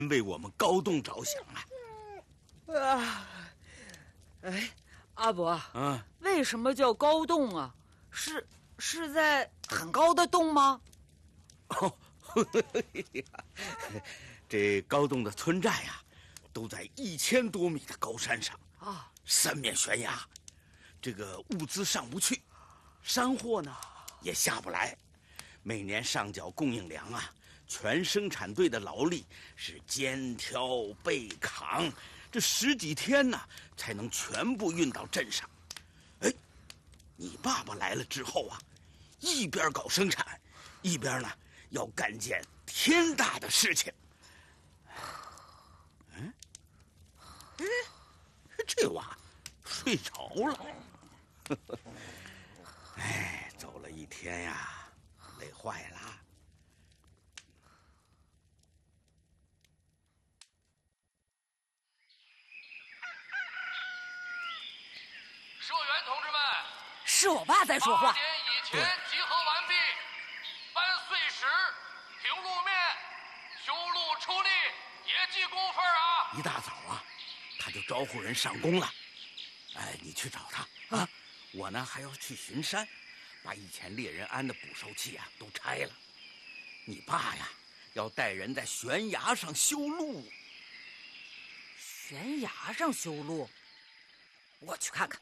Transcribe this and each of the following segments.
为我们高栋着想啊！ 哎，阿伯， 嗯， 为什么叫高洞啊？是在很高的洞吗？ 哦，这高栋的村寨呀，都在1000多米的高山上啊，三面悬崖，这个物资上不去，山货呢也下不来，每年上缴供应粮啊，全生产队的劳力是肩挑背扛，这10几天呢才能全部运到镇上。哎，你爸爸来了之后啊，一边搞生产，一边呢要干件天大的事情。嗯，哎，这娃睡着了。哎，走了一天呀，累坏了。 社员同志们， 是我爸在说话。 8点以前集合完毕，搬碎石、平路面、修路出力，也记工分啊！ 一大早啊，他就招呼人上工了。哎，你去找他啊！我呢还要去巡山，把以前猎人安的捕兽器啊都拆了。你爸呀，要带人在悬崖上修路。 悬崖上修路，我去看看。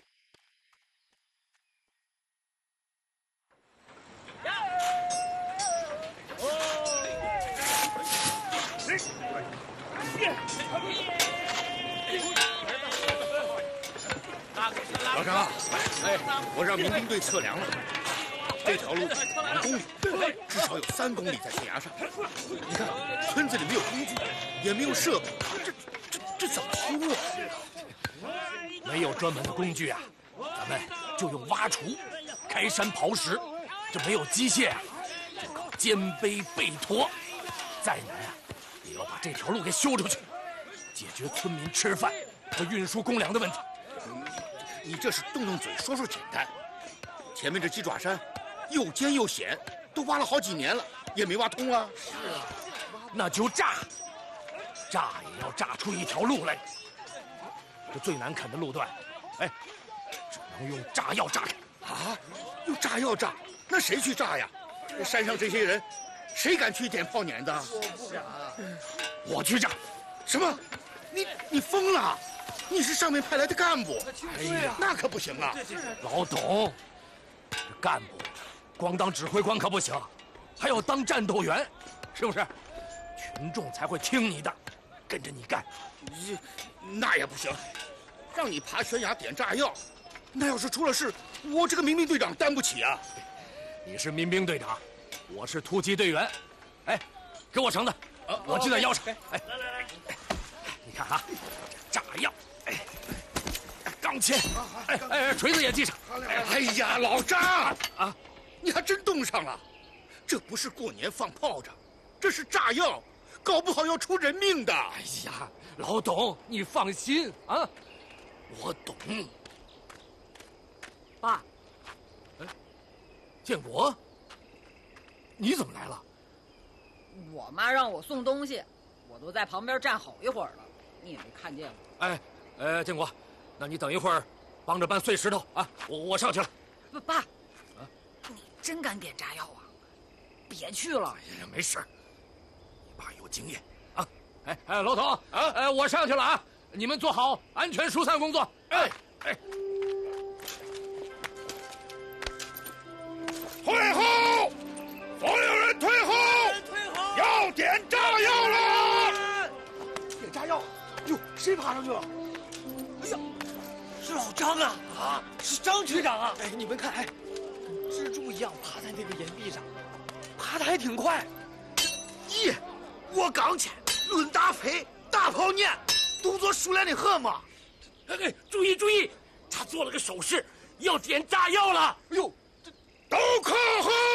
老张，哎，我让民兵队测量了，这条路2公里，至少有3公里在悬崖上。你看，村子里没有工具，也没有设备，这怎么修啊？ 没有专门的工具啊，咱们就用挖锄、开山刨石。这没有机械啊，就靠肩背背驮。再难啊，也要把这条路给修出去，解决村民吃饭和运输公粮的问题。 你这是动动嘴说说简单，前面这鸡爪山又尖又险，都挖了好几年了，也没挖通啊。 是啊，那就炸也要炸出一条路来。这最难啃的路段，哎，只能用炸药炸开。 啊，用炸药炸？那谁去炸呀？山上这些人，谁敢去点炮碾的？ 我不敢，我去炸。 什么？你疯了？你是上面派来的干部， 哎呀， 那可不行啊！ 老董，这干部光当指挥官可不行，还要当战斗员，是不是？群众才会听你的，跟着你干。 那也不行，让你爬悬崖点炸药，那要是出了事，我这个民兵队长担不起啊！ 你是民兵队长，我是突击队员。哎，给我绳子，我系在腰上。哎，来，你看啊，炸药。钢钎，哎，锤子也系上。 哎呀，老张啊，你还真冻上了。这不是过年放炮仗，这是炸药，搞不好要出人命的。 哎呀，老董，你放心啊，我懂。 爸， 哎，建国，你怎么来了？ 我妈让我送东西，我都在旁边站好一会儿了，你也没看见我。 哎，建国。那你等一会儿，帮着搬碎石头啊！我上去了。 爸，你真敢点炸药啊？别去了。 哎呀，没事，你爸有经验啊。哎，老董啊，我上去了啊！你们做好安全疏散工作。哎， 退后！所有人退后！要点炸药了！ 点炸药！哟，谁爬上去了？哎呀！是老张啊！啊，是张局长啊！哎，你们看，哎，跟蜘蛛一样爬在那个岩壁上，爬得还挺快。 咦，我刚去论大飞大炮念，动作熟练的很嘛！ 哎，注意，他做了个手势，要点炸药了。哎呦， 都靠后！